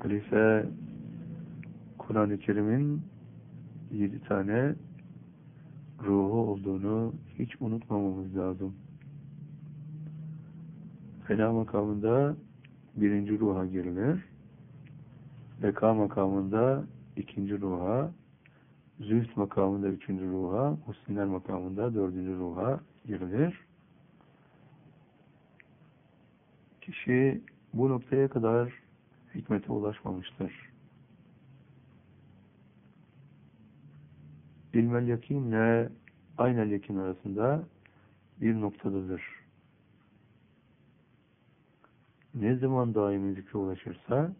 Öyleyse Kur'an-ı Kerim'in 7 tane ruhu olduğunu hiç unutmamamız lazım. Fena makamında 1. ruha girilir. Beka makamında 2. ruha, Zühd makamında 3. ruha, Husnler makamında 4. ruha girilir. Kişi bu noktaya kadar hikmete ulaşmamıştır. İlmel yakinle aynel yakin arasında bir noktadadır. Ne zaman daimi zikre ulaşırsa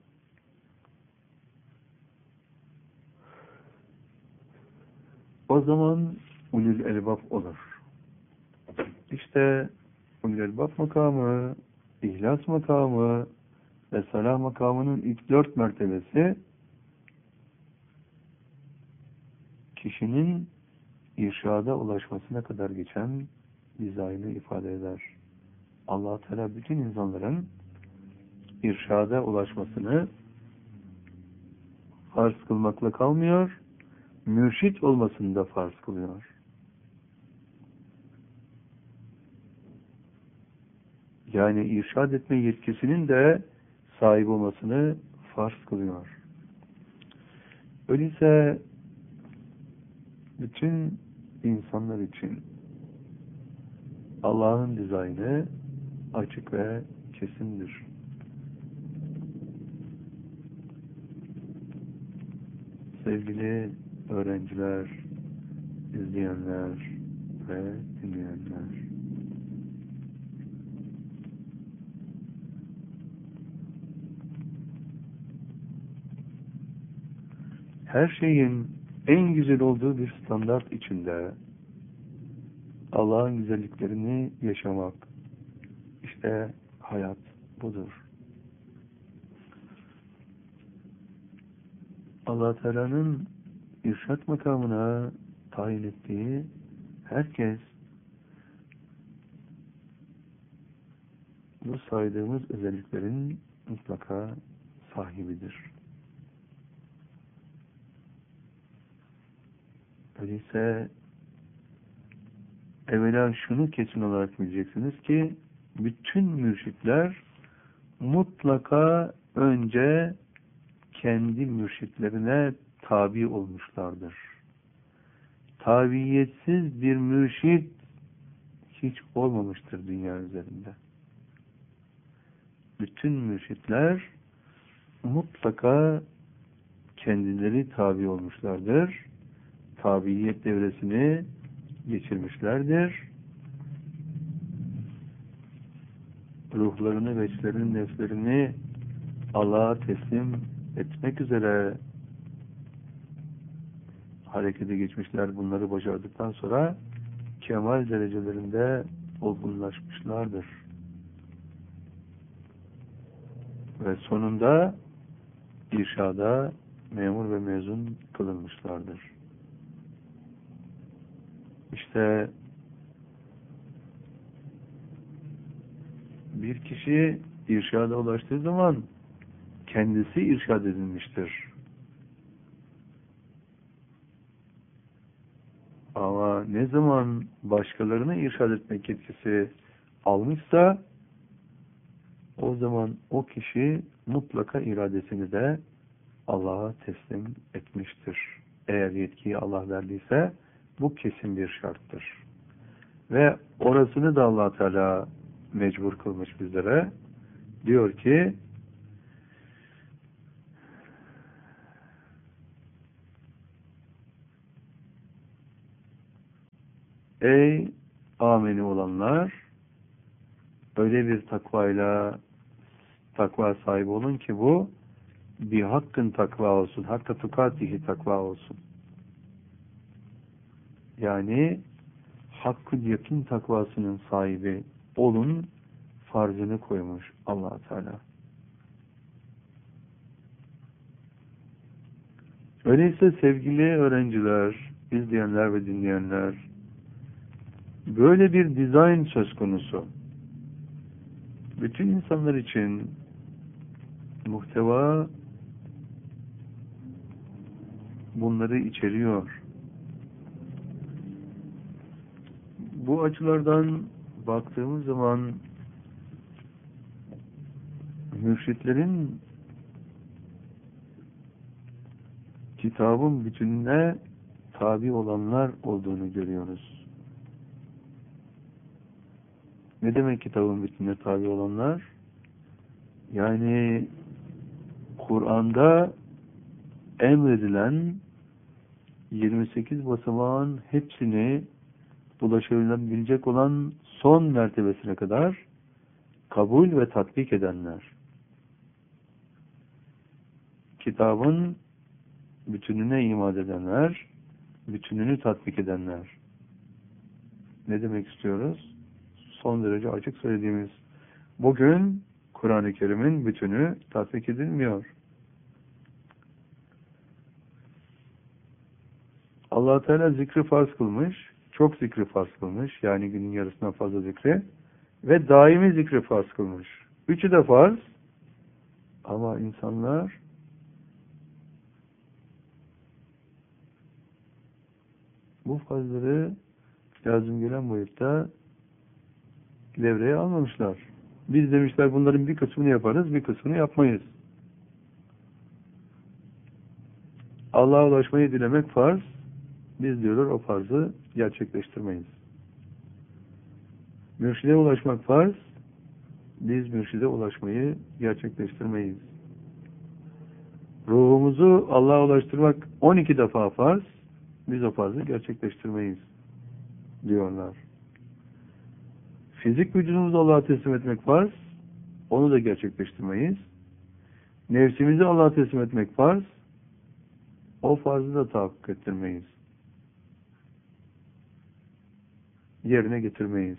o zaman ulul elbab olur. İşte ulul elbab makamı, ihlas makamı ve salah makamının ilk 4 mertebesi kişinin irşada ulaşmasına kadar geçen dizaynı ifade eder. Allah Teala bütün insanların irşada ulaşmasını farz kılmakla kalmıyor, mürşit olmasını da farz kılıyor. Yani irşad etme yetkisinin de sahip olmasını farz kılıyor. Öyleyse bütün insanlar için Allah'ın dizaynı açık ve kesindir. Sevgili öğrenciler, izleyenler ve dinleyenler, her şeyin en güzel olduğu bir standart içinde Allah'ın güzelliklerini yaşamak, işte hayat budur. Allah Teala'nın irşad makamına tayin ettiği herkes bu saydığımız özelliklerin mutlaka sahibidir. Öyleyse evvela şunu kesin olarak bileceksiniz ki bütün mürşitler mutlaka önce kendi mürşitlerine tabi olmuşlardır. Tabiiyetsiz bir mürşit hiç olmamıştır dünya üzerinde. Bütün mürşitler mutlaka kendileri tabi olmuşlardır. Tabiiyet devresini geçirmişlerdir. Ruhlarını, veçlerini, nefslerini Allah'a teslim etmek üzere harekete geçmişler. Bunları başardıktan sonra kemal derecelerinde olgunlaşmışlardır. Ve sonunda irşada memur ve mezun kılınmışlardır. İşte bir kişi irşada ulaştığı zaman kendisi irşad edilmiştir. Ama ne zaman başkalarına irşad etmek yetkisi almışsa o zaman o kişi mutlaka iradesini de Allah'a teslim etmiştir. Eğer yetkiyi Allah verdiyse bu kesin bir şarttır. Ve orasını da Allah Teala mecbur kılmış bizlere. Diyor ki ey ameni olanlar, öyle bir takva sahibi olun ki bu bir hakkın takva olsun. Hakka tukatihi takva olsun. Yani hakkı yakın takvasının sahibi olun farzını koymuş Allah Teala. Öyleyse sevgili öğrenciler, izleyenler ve dinleyenler, böyle bir dizayn söz konusu. Bütün insanlar için muhteva bunları içeriyor. Bu açılardan baktığımız zaman mürşitlerin kitabın bütününe tabi olanlar olduğunu görüyoruz. Ne demek kitabın bütününe tabi olanlar? Yani Kur'an'da emredilen 28 basamağın hepsini ulaşabilecek olan son mertebesine kadar kabul ve tatbik edenler. Kitabın bütününe iman edenler, bütününü tatbik edenler. Ne demek istiyoruz? Son derece açık söylediğimiz, bugün Kur'an-ı Kerim'in bütünü tatbik edilmiyor. Allah Teala zikri farz kılmış, çok zikri farz kılmış, yani günün yarısından fazla zikri ve daimi zikri farz kılmış. Üçü de farz ama insanlar bu farzları lazım gelen boyutta devreye almamışlar. Biz demişler bunların bir kısmını yaparız, bir kısmını yapmayız. Allah'a ulaşmayı dilemek farz. Biz diyorlar o farzı gerçekleştirmeyiz. Mürşide ulaşmak farz. Biz mürşide ulaşmayı gerçekleştirmeyiz. Ruhumuzu Allah'a ulaştırmak 12 defa farz. Biz o farzı gerçekleştirmeyiz diyorlar. Fizik vücudumuzu Allah'a teslim etmek farz. Onu da gerçekleştirmeyiz. Nefsimizi Allah'a teslim etmek farz. O farzı da tahakkuk ettirmeyiz. Yerine getirmeyiz.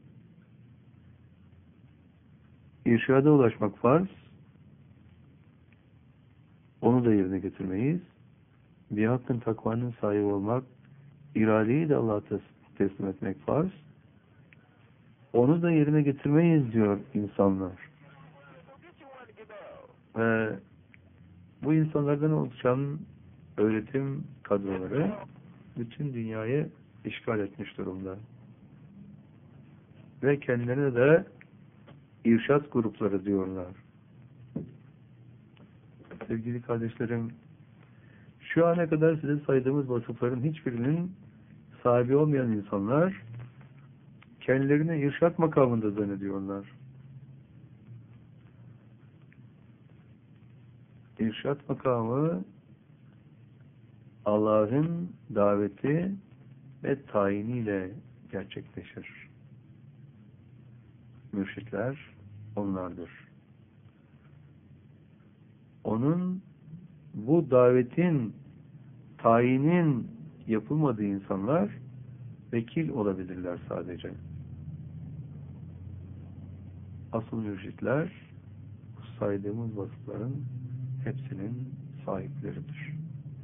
İrşada ulaşmak farz. Onu da yerine getirmeyiz. Bir hakkın takvanın sahibi olmak, iradeyi de Allah'a teslim etmek farz. Onu da yerine getirmeyiz diyor insanlar. Ve bu insanlardan oluşan öğretim kadroları bütün dünyayı işgal etmiş durumda. Ve kendilerine de irşat grupları diyorlar. Sevgili kardeşlerim, şu ana kadar size saydığımız vasıfların hiçbirinin sahibi olmayan insanlar kendilerine irşat makamında zannediyorlar. İrşat makamı Allah'ın daveti ve tayiniyle gerçekleşir. Mürşitler onlardır. Onun bu davetin, tayinin yapılmadığı insanlar vekil olabilirler sadece. Asıl mürşitler saydığımız vasıfların hepsinin sahipleridir.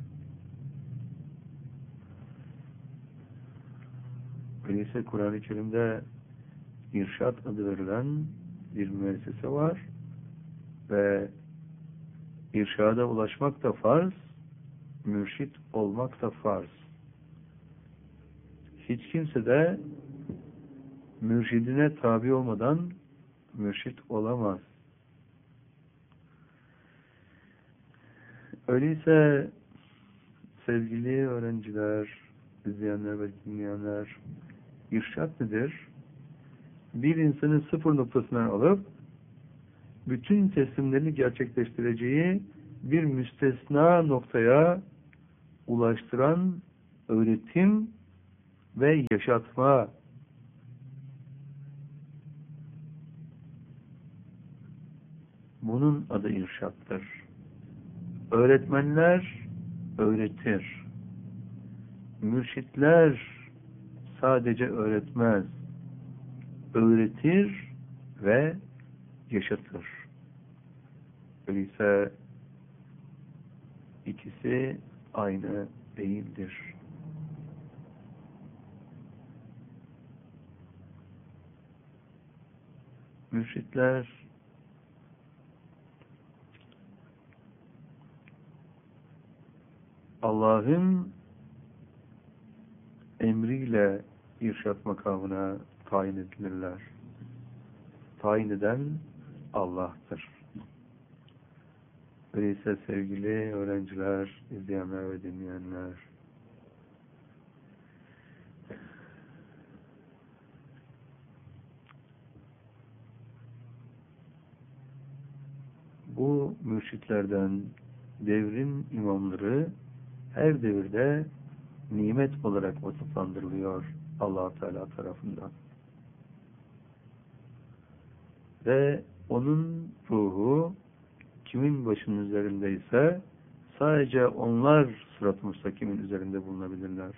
Öyleyse Kur'an-ı Kerim'de irşat adı verilen bir müessese var ve irşada ulaşmak da farz, mürşit olmak da farz. Hiç kimse de mürşidine tabi olmadan mürşit olamaz. Öyleyse sevgili öğrenciler, izleyenler ve dinleyenler, irşat nedir? Bir insanı sıfır noktasından alıp bütün teslimlerini gerçekleştireceği bir müstesna noktaya ulaştıran öğretim ve yaşatma. Bunun adı irşattır. Öğretmenler öğretir. Mürşitler sadece öğretmez. Öğretir ve yaşatır. Öyleyse ikisi aynı değildir. Mürşitler Allah'ın emriyle irşat makamına tayin edilirler. Tayin eden Allah'tır. Öyleyse sevgili öğrenciler, izleyenler ve dinleyenler, bu mürşitlerden devrin imamları her devirde nimet olarak vasıflandırılıyor Allah Teala tarafından. Ve onun ruhu kimin başının üzerindeyse sadece onlar sırat-ı müstakimin üzerinde bulunabilirler.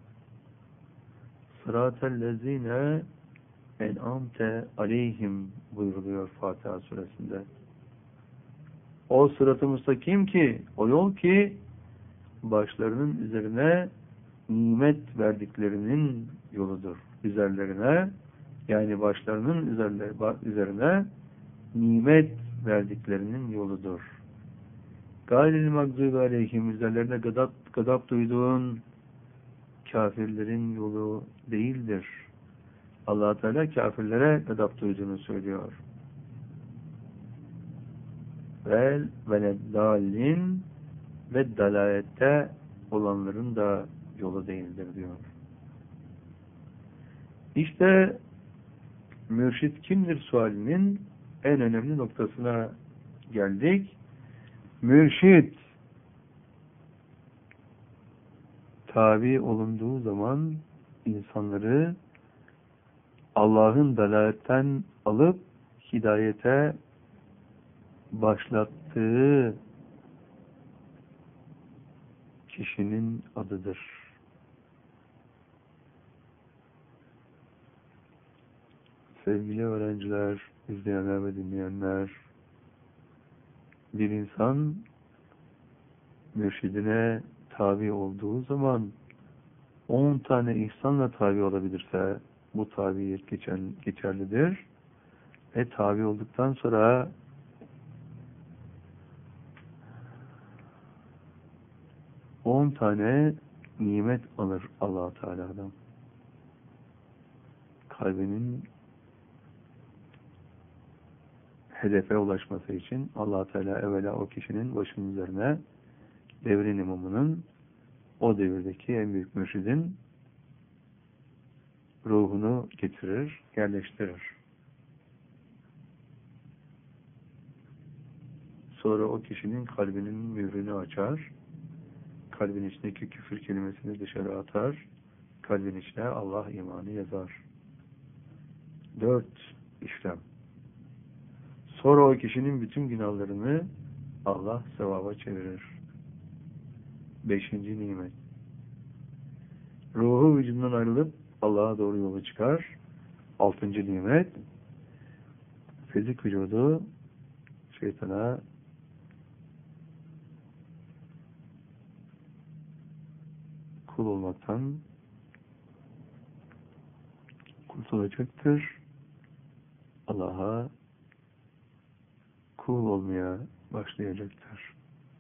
Sıratellezine en'amte aleyhim buyuruluyor Fatiha suresinde. O sırat-ı müstakim ki, o yol ki başlarının üzerine nimet verdiklerinin yoludur. Üzerlerine, yani başlarının üzerine nimet verdiklerinin yoludur. Gâlil mağdûbü aleyhim, üzerlerine gadap duyduğun kafirlerin yolu değildir. Allah Teala kafirlere gadap duyduğunu söylüyor. Ve veleddallin ve dalalette olanların da yolu değildir diyor. İşte mürşit kimdir sualinin en önemli noktasına geldik. Mürşit tabi olunduğu zaman insanları Allah'ın dalaletten alıp hidayete başlattığı kişinin adıdır. Sevgili öğrenciler, izleyenler ve dinleyenler, bir insan mürşidine tabi olduğu zaman 10 tane ihsanla tabi olabilirse bu tabiyet geçerlidir. Ve tabi olduktan sonra 10 tane nimet alır Allah Teala'dan. Kalbinin hedefe ulaşması için Allah Teala evvela o kişinin başının üzerine devrin imamının, o devirdeki en büyük mürşidin ruhunu getirir, yerleştirir. Sonra o kişinin kalbinin mührünü açar, kalbin içindeki küfür kelimesini dışarı atar, kalbin içine Allah imanı yazar. 4 işlem. Sonra o kişinin bütün günahlarını Allah sevaba çevirir. 5. nimet. Ruhu vücudundan ayrılıp Allah'a doğru yola çıkar. 6. nimet. Fizik vücudu şeytana kul olmaktan kurtulacaktır. Allah'a kul olmaya başlayacaktır.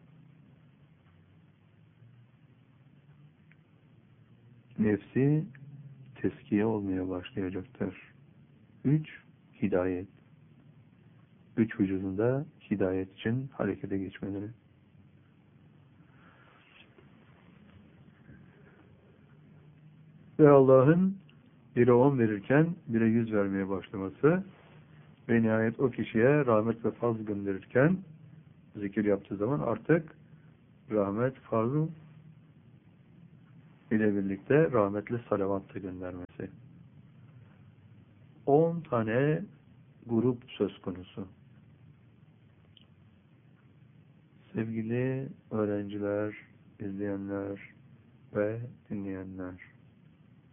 Nefsi teskiye olmaya başlayacaktır. 3. Hidayet. 3 vücudunda hidayet için harekete geçmeleri. Ve Allah'ın 1'e 10 verirken 1'e 100 vermeye başlaması ve nihayet o kişiye rahmet ve fazl gönderirken zikir yaptığı zaman artık rahmet, fazl ile birlikte rahmetli salavat da göndermesi. 10 tane grup söz konusu. Sevgili öğrenciler, izleyenler ve dinleyenler,